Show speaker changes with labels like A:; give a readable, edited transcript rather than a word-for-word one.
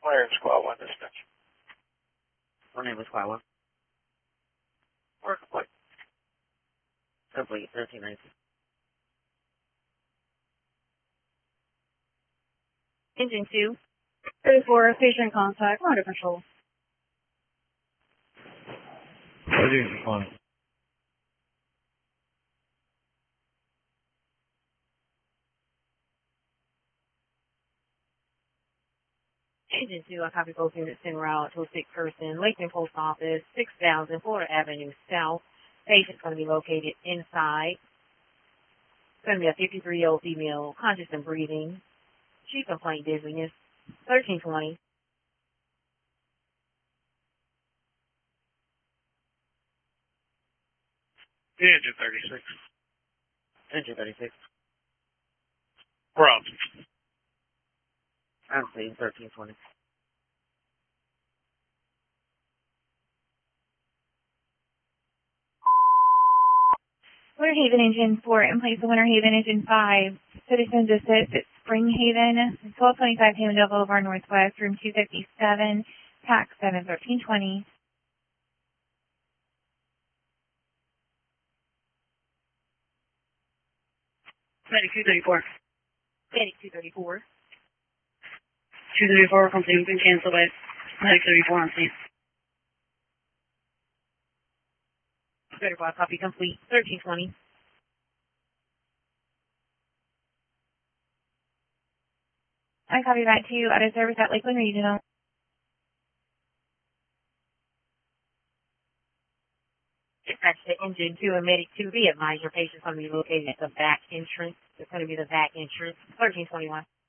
A: Where is Squad 1 dispatch?
B: My name is Squad 1.
A: Or complete.
B: Complete, 1319.
C: Engine 2, 34, patient contact, under control.
A: Engine 1.
C: Engine 2, I copy both units en route to a sick person, Lakeland Post Office, 6000 Florida Avenue South. Patient's going to be located inside. It's going to be a 53-year-old female, conscious and breathing. Chief complaint dizziness, 1320.
A: Engine 36.
B: Engine 36.
A: Rob.
B: I'm seeing 1320.
D: Winter Haven Engine 4 in place of Winter Haven Engine 5. Citizens assist at Spring Haven, 1225 Hamondale Boulevard Northwest, room 257, tax 71320.
C: Medic 234. Medic 234.
E: 234 complete, we can cancel by Medic 34 on scene.
C: 34, copy complete, 1320.
D: I copy that too. Out of service at Lakeland Regional.
C: Dispatch to Engine 2 and Medic 2B. Advise your patient's going to be located at the back entrance. It's going to be the back entrance, 1321.